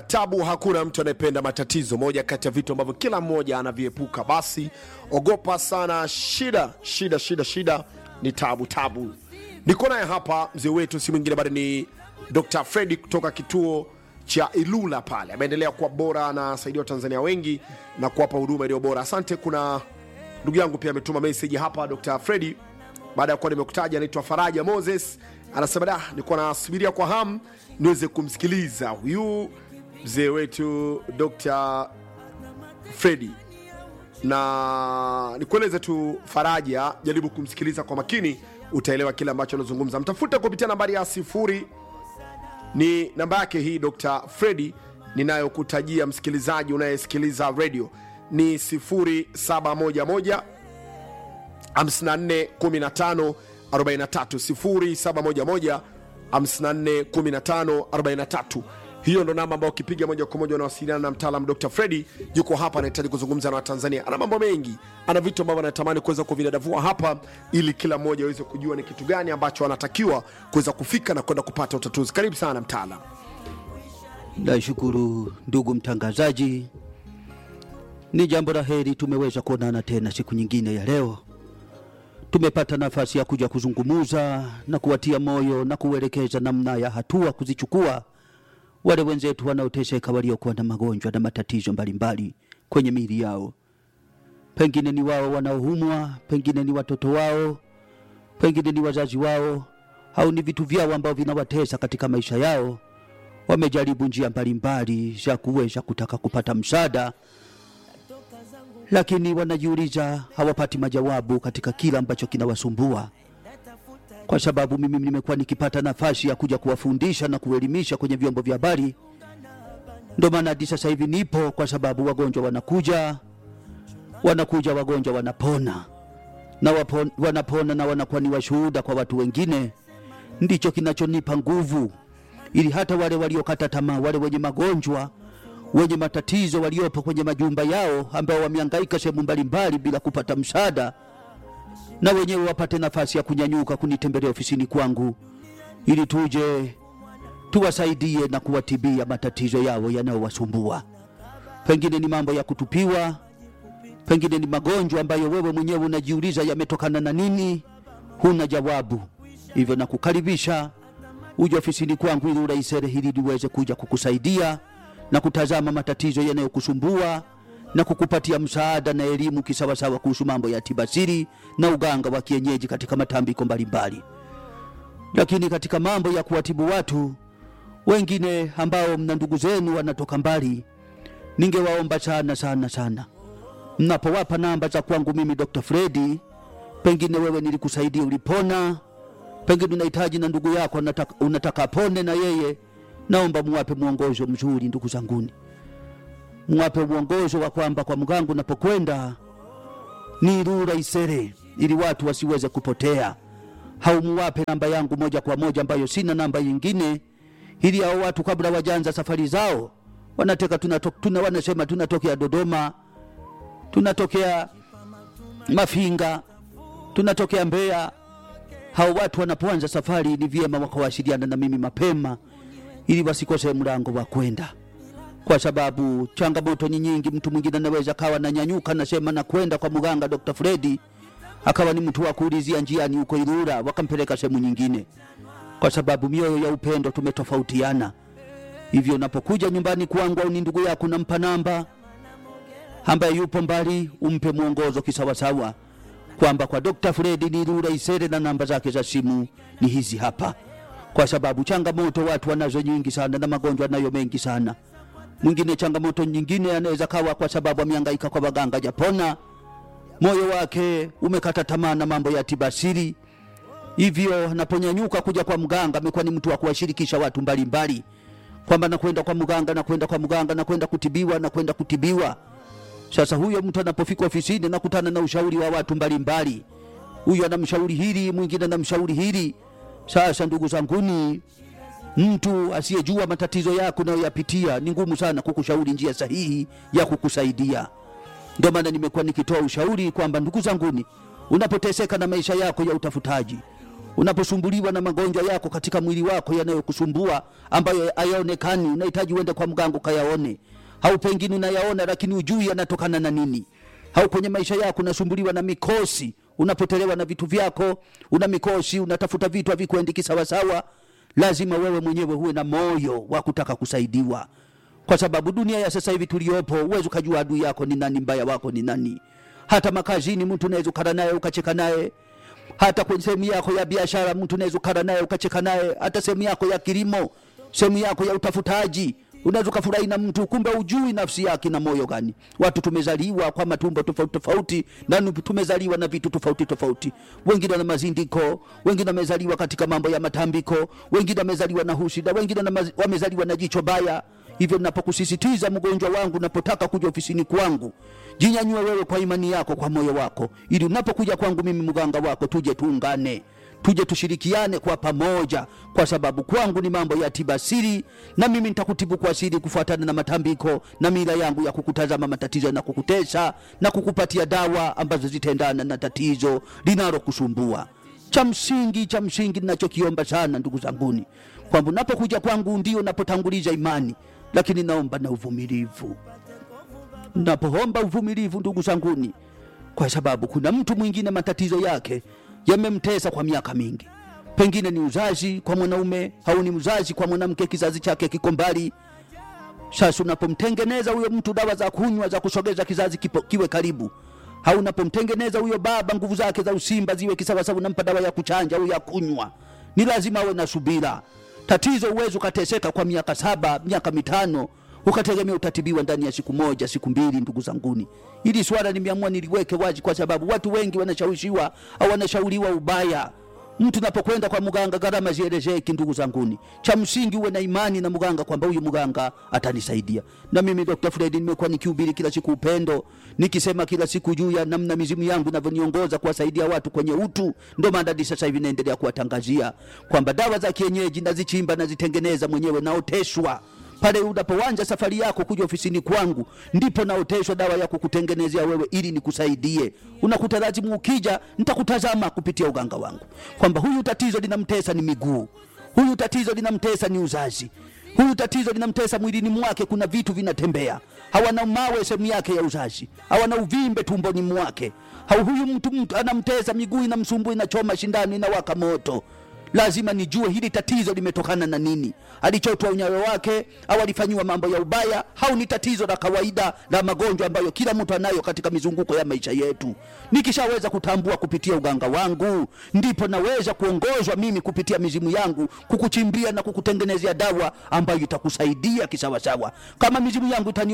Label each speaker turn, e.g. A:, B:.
A: Tabu, hakuna mtu anayependa matatizo. Moja kati ya vitu ambavyo kila mmoja anaviepuka. Basi ogopa sana shida ni tabu. Niko naye hapa mzee wetu, si mwingine bali ni Dr. Freddy kutoka kituo cha Ilula pale. Ameendelea kuwa bora na saidia Tanzania wengi na kuwapa huduma iliyo bora. Asante. Kuna ndugu yangu pia ametuma message hapa, Dr. Freddy, baada ya kuwa nimekutaja, anaitwa Faraja Moses. Anasema nilikuwa nasubiria kwa hamu niweze kumsikiliza huyu mzee wetu Dr. Freddy, na nikueleze tu Faraja, jaribu kumsikiliza kwa makini, utaelewa kile ambacho anazungumza. Mtafuta kupitia nambari ya 0, ni namba yake hii Dr. Freddy ninayokutajia msikilizaji unayesikiliza radio, ni 0711 54 15 43, 0711 54 15 43. Hiyo ndo namba ambayo ukipiga moja kwa moja unawasiliana na mtaalamu Dr. Freddy. Yuko hapa, anahitaji kuzungumza na Watanzania. Ana mambo mengi, ana vitu ambavyo anatamani kuweza kuvinadavua hapa, ili kila mmoja aweze kujua ni kitu gani ambacho anatakiwa kuweza kufika na kwenda kupata utatuzi. Karibu sana mtaalamu.
B: Nashukuru ndugu mtangazaji. Ni jambo la heri tumeweza kuonana tena siku nyingine ya leo. Tumepata nafasi ya kuja kuzungumuza na kuwatia moyo na kuelekeza namna ya hatua kuzichukua wale wenzetu wanaoteseka, waliokuwa na magonjwa na matatizo mbalimbali kwenye miili yao. Pengine ni wao wanaoumwa, pengine ni watoto wao, pengine ni wazazi wao, au ni vitu vyao ambao vinawatesa katika maisha yao. Wamejaribu njia mbalimbali za kuweza kutaka kupata msaada, lakini wanajiuliza, hawapati majawabu katika kila ambacho kinawasumbua. Kwa sababu mimi nimekuwa nikipata nafasi ya kuja kuwafundisha na kuelimisha kwenye vyombo vya habari, ndio maana hadi sasa hivi nipo, kwa sababu wagonjwa wanakuja wagonjwa wanapona na wanakuwa ni washuhuda kwa watu wengine. Ndicho kinachonipa nguvu, ili hata wale waliokata tamaa, wale wenye magonjwa, wenye matatizo, waliopo kwenye majumba yao, ambao wamehangaika sehemu mbalimbali bila kupata msaada, na wenyewe wapate nafasi ya kunyanyuka kunitembelea ofisini kwangu, ili tuje tuwasaidie na kuwatibia matatizo yao yanayowasumbua. Pengine ni mambo ya kutupiwa, pengine ni magonjwa ambayo wewe mwenyewe unajiuliza yametokana na nini, huna jawabu. Hivyo nakukaribisha uje ofisini kwangu, ili urahisere hili liweze kuja kukusaidia na kutazama matatizo yanayokusumbua na kukupatia msaada na elimu kisawasawa kuhusu mambo ya tibasiri na uganga wa kienyeji katika matambiko mbalimbali. Lakini katika mambo ya kuwatibu watu wengine ambao mna ndugu zenu wanatoka mbali, ningewaomba sana mnapowapa namba za kwangu mimi Dr. Freddy, pengine wewe nilikusaidia ulipona, pengine unahitaji na ndugu yako unataka apone na yeye, naomba muwape mwongozo mzuri ndugu zanguni. Muwape mwongozo wa kwamba kwa mganga unapokwenda ni rura isere, ili watu wasiweze kupotea. Muwape namba yangu moja kwa moja ambayo sina namba nyingine, ili hao watu kabla wajanza safari zao wanasema tunatokea Dodoma, tunatokea Mafinga, tunatokea Mbeya. Hao watu wanapoanza safari ni vyema wakawasiliana na mimi mapema, ili wasikose mlango wa kwenda. Kwa sababu changamoto ni nyingi. Mtu mwingine anaweza kawa na nyanyuka na sema na kwenda kwa mganga Dr. Freddy, akawa ni mtu wa kuulizia njiani huko Ilula, wakampeleka sehemu nyingine, kwa sababu mioyo ya upendo tumetofautiana. Hivyo unapokuja nyumbani kwangu au ni ndugu yako, nampa namba ambaye yupo mbali, umpe mwongozo kisawasawa kwamba kwa Dr. Freddy ni Ilula Isere, na namba zake za simu ni hizi hapa. Kwa sababu changamoto watu wanazo nyingi sana na magonjwa nayo mengi sana. Mwingine changamoto nyingine anaweza kawa kwa sababu amehangaika kwa waganga japona, moyo wake umekata tamaa na mambo ya tibasiri. Hivyo anaponyanyuka kuja kwa mganga, amekuwa ni mtu wa kuwashirikisha watu mbalimbali, kwamba nakwenda kwa mganga, nakwenda kutibiwa. Sasa huyo mtu anapofika ofisini nakutana na ushauri wa watu mbalimbali. Huyo anamshauri hili, mwingine anamshauri hili. Sasa ndugu zanguni, mtu asiyejua matatizo yako na uyapitia, ni ngumu sana kukushauri njia sahihi ya kukusaidia. Ndio maana nimekuwa nikitoa ushauri kwamba ndugu zanguni, unapoteseka na maisha yako ya utafutaji, Unaposumbuliwa na magonjwa yako katika mwili wako yanayokusumbua ambayo hayaonekani, unahitaji uende kwa mganga kayaone. Au pengine unayaona lakini ujui yanatokana na nini. Au kwenye maisha yako unasumbuliwa na mikosi, unapotelewa na vitu vyako, una mikosi, unatafuta vitu havikuendeki sawa sawa. Lazima wewe mwenyewe uwe na moyo wa kutaka kusaidiwa. Kwa sababu dunia ya sasa hivi tuliopo, uwezo kujua adui yako ni nani, mbaya wako ni nani. Hata makazini mtu unaweza ukara naye ukacheka naye. Hata kwenye sehemu yako ya biashara mtu unaweza ukara naye ukacheka naye. Hata sehemu yako ya kilimo, sehemu yako ya utafutaji, unaweza kufurahi na mtu kumbe ujui nafsi yake na moyo gani. Watu tumezaliwa kwa matumbo tofauti tofauti na tumezaliwa na vitu tofauti tofauti. Wengine na mazindiko, wengine wamezaliwa katika mambo ya matambiko, wengine wamezaliwa na husida, wengine wamezaliwa na jicho baya. Hivyo ninapokusisitiza mgonjwa wangu, napotaka kuja ofisini kwangu, jinyanyue wewe kwa imani yako, kwa moyo wako, ili unapokuja kwangu mimi mganga wako, tuje tuungane, tuje tushirikiane kwa pamoja, kwa sababu kwangu ni mambo ya tiba siri, na mimi nitakutibu kwa siri kufuatana na matambiko na mila yangu ya kukutazama matatizo na kukutesa na kukupatia dawa ambazo zitaendana na tatizo linalokusumbua. Cha msingi ninachokiomba sana ndugu zanguni, kwamba unapokuja kwangu ndio napotanguliza imani, lakini naomba na uvumilivu. Napoomba uvumilivu ndugu zanguni, kwa sababu kuna mtu mwingine matatizo yake yamemtesa kwa miaka mingi. Pengine ni uzazi kwa mwanaume, au ni uzazi kwa mwanamke, kizazi chake kiko mbali. Sasa unapomtengeneza huyo mtu dawa za kunywa za kusogeza kizazi kiwe karibu, au unapomtengeneza huyo baba nguvu zake za usimba ziwe kisawa sawa, unampa dawa ya kuchanja au ya kunywa, ni lazima awe na subira. Tatizo uwezo ukateseka kwa miaka 7, miaka 5, ukategemea utatibiwa ndani ya siku moja, siku mbili. Ndugu zanguni, hili swala nimeamua niliweke wazi, kwa sababu watu wengi wanashawishiwa au wanashauriwa ubaya. Mtu unapokwenda kwa mganga gharama zielezeki ndugu zanguni. Cha msingi uwe na imani na mganga kwamba huyu mganga atanisaidia. Na mimi Dr. Fred nimekuwa nikihubiri kila siku upendo, nikisema kila siku juu ya namna mizimu yangu inavyoniongoza kuwasaidia watu kwenye utu. Ndio maana sasa hivi naendelea kuwatangazia kwamba dawa za kienyeji nazichimba na zitengeneza mwenyewe, naoteshwa. Pale unapoanza safari yako kuja ofisini kwangu, ndipo naoteshwa dawa ya kukutengenezea wewe ili nikusaidie. Unakuta lazima ukija nitakutazama kupitia uganga wangu kwamba huyu tatizo linamtesa ni miguu, huyu tatizo linamtesa ni uzazi, huyu tatizo linamtesa mwilini mwake kuna vitu vinatembea, hawana mawe sehemu yake ya uzazi, hawana uvimbe tumboni mwake, au huyu mtu anamtesa miguu inamsumbua, inachoma shindano, inawaka moto. Lazima nijue hili tatizo limetokana na nini. Alichotwa unyayo wake au alifanywa mambo ya ubaya, au ni tatizo la kawaida la magonjwa ambayo kila mtu anayo katika mizunguko ya maisha yetu. Nikishaweza kutambua kupitia uganga wangu, ndipo naweza kuongozwa mimi kupitia mizimu yangu kukuchimbia na kukutengenezea dawa ambayo itakusaidia kisawa sawa. Kama mizimu yangu